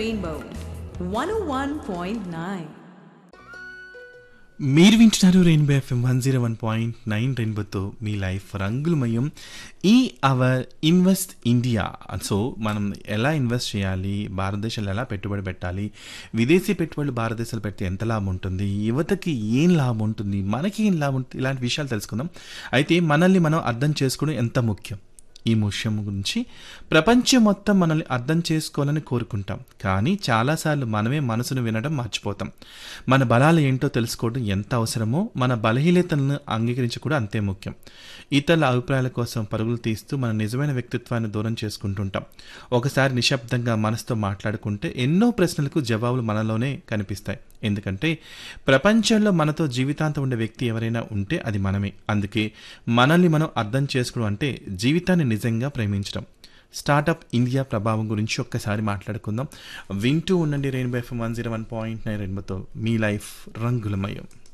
Rainbow 101.9. మీరు వింటున్నారు rainbow FM 101.9 రెయిన్బోతో మీ లైఫ్ రంగులమయం. ఈ అవర్ ఇన్వెస్ట్ ఇండియా. సో మనం ఎలా ఇన్వెస్ట్ చేయాలి, భారతదేశంలో ఎలా పెట్టుబడి పెట్టాలి, విదేశీ పెట్టుబడులు భారతదేశంలో పెడితే ఎంత లాభం ఉంటుంది, యువతకి ఏం లాభం ఉంటుంది, మనకి ఏం లాభం ఉంటుంది, ఇలాంటి విషయాలు తెలుసుకుందాం. అయితే మనల్ని మనం అర్థం చేసుకోవడం ఎంత ముఖ్యం, ఈ విషయం గురించి ప్రపంచం మొత్తం మనల్ని అర్థం చేసుకోవాలని కోరుకుంటాం. కానీ చాలాసార్లు మనమే మనసును వినడం మర్చిపోతాం. మన బలాలు ఏంటో తెలుసుకోవడం ఎంత అవసరమో మన బలహీనతలను అంగీకరించడం కూడా అంతే ముఖ్యం. ఇతరుల అభిప్రాయాల కోసం పరుగులు తీస్తూ మన నిజమైన వ్యక్తిత్వాన్ని దూరం చేసుకుంటుంటాం. ఒకసారి నిశ్శబ్దంగా మనసుతో మాట్లాడుకుంటే ఎన్నో ప్రశ్నలకు జవాబులు మనలోనే కనిపిస్తాయి. ఎందుకంటే ప్రపంచంలో మనతో జీవితాంతం ఉండే వ్యక్తి ఎవరైనా ఉంటే అది మనమే. అందుకే మనల్ని మనం అర్థం చేసుకోవడం అంటే జీవితాన్ని నిజంగా ప్రేమించడం. స్టార్టప్ ఇండియా ప్రభావం గురించి ఒక్కసారి మాట్లాడుకుందాం. వింటూ ఉండండి రెయిన్బో ఎఫ్ఎం 101.9 రెయిన్బోతో మీ లైఫ్ రంగులమయం.